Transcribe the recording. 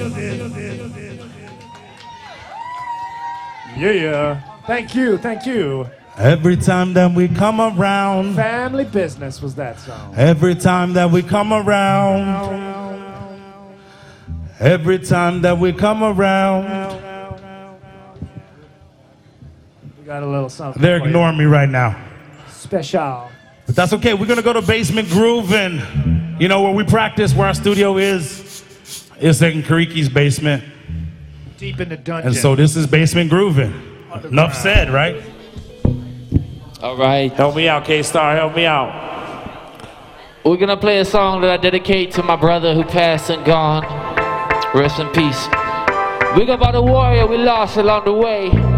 Yeah. Thank you, thank you. Every time that we come around. Family Business was that song. Every time that we come around. Every time that we come around. We got a little something. They're ignoring me right now. Special. But that's okay. We're gonna go to Basement Groove, and you know where we practice, where our studio is. It's in Kariki's basement. Deep in the dungeon. And so this is Basement Grooving. Enough said, right? All right. Help me out, K-Star. Help me out. We're gonna play a song that I dedicate to my brother who passed and gone. Rest in peace. We got about a warrior we lost along the way.